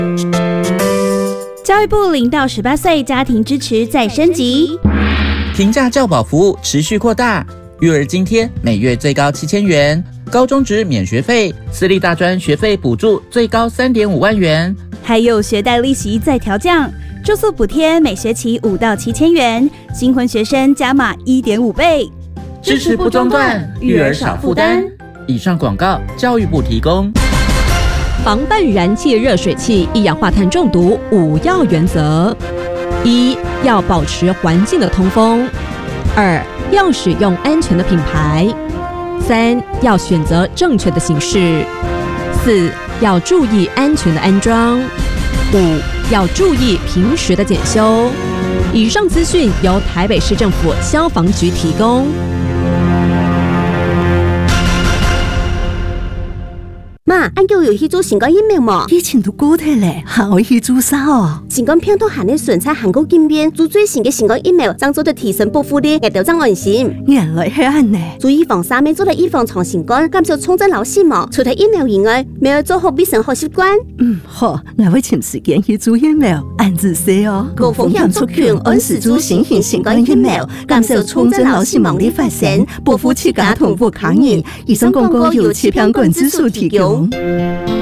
教育部0到18岁家庭支持再升级， 平价教保服务持续扩大，育儿津贴每月最高7000元，高中职免学费，私立大专学费补助最高3.5万元， 还有学贷利息再调降，住宿补贴每学期5到7000元，新婚学生加码1.5倍， 支持不中断，育儿少负担。以上广告，教育部提供。 防范燃气热水器一氧化碳中毒5要原则：1. 要保持环境的通风； 2. 要使用安全的品牌； 3. 要选择正确的形式； 4. 要注意安全的安装； 5. 要注意平时的检修。以上资讯由台北市政府消防局提供。 妈，俺叫有去做新冠疫苗嘛？ 以前都过体嘞，还可以去做啥哦？ 新冠病毒含的纯菜韩国经验，做最新的新冠疫苗，将做的提升保护力，也就增安心。 原来是安呢。 做预防3面做的预防长新冠，减少重症老死亡。除了疫苗以外，没有做好卫生好习惯。 好，我会请时间去做疫苗，按自说哦。 高风险族群按时做新型新冠疫苗，减少重症老死亡的发生，保护自家同步抗疫。以上广告由气象馆指数提供。